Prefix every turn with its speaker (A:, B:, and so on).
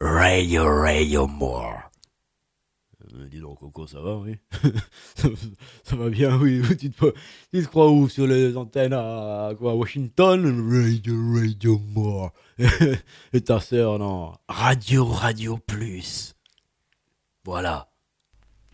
A: Radio More.
B: Dis donc, Coco, ça va, oui. ça, ça va bien, oui. Tu te crois où sur les antennes à quoi, Washington? Radio More. Et ta sœur, non.
A: Radio Plus. Voilà.